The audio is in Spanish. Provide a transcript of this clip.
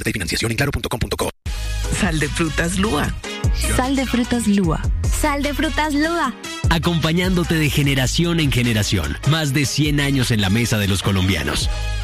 oferta y financiación en claro.com.co. Sal de frutas Lúa. Sal de frutas Lúa. Sal de frutas Lúa. Acompañándote de generación en generación. Más de 100 años en la mesa de los colombianos.